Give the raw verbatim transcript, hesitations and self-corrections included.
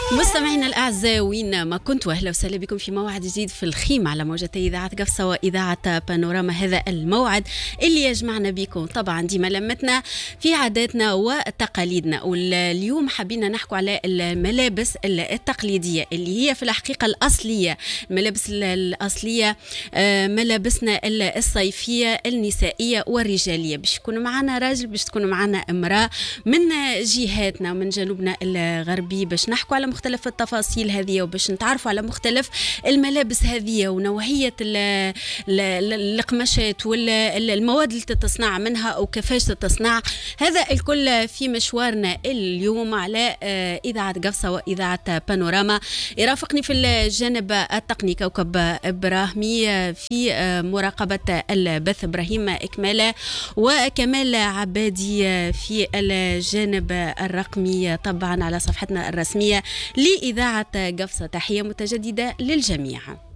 مستمعينا الأعزاء وين ما كنت، وأهلا وسهلا بكم في موعد جديد في الخيمة على موجتي إذاعة قفصة وإذاعة بانوراما. هذا الموعد اللي يجمعنا بكم طبعا ديما لمتنا في عاداتنا وتقاليدنا، واليوم حبينا نحكوا على الملابس التقليدية اللي هي في الحقيقة الأصلية. الملابس الأصلية ملابسنا الصيفية النسائية والرجالية. باش يكونوا معنا راجل، باش تكونوا معنا امرأة من جهاتنا ومن جنوبنا الغربي، باش نحكوا على مختلف التفاصيل هذه وباش نتعرفوا على مختلف الملابس هذه ونوعية القماشات والمواد اللي تتصنع منها وكيفاش تتصنع. هذا الكل في مشوارنا اليوم على إذاعة قفصة وإذاعة بانوراما. يرافقني في الجانب التقني كوكب إبراهيمي، في مراقبة البث إبراهيم إكمالة، وكمال عبادي في الجانب الرقمي طبعا على صفحتنا الرسمية لإذاعة قفصة. تحية متجددة للجميع.